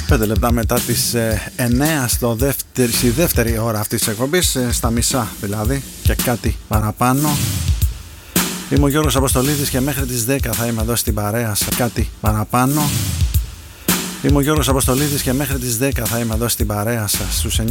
5 λεπτά μετά τις 9 στη δεύτερη ώρα αυτής της εκπομπής, στα μισά δηλαδή και κάτι παραπάνω. Είμαι ο Γιώργος Αποστολίδης και μέχρι τις 10 θα είμαι εδώ στην παρέα σας. Κάτι παραπάνω. Είμαι ο Γιώργος Αποστολίδης και μέχρι τις 10 θα είμαι εδώ στην παρέα σας στους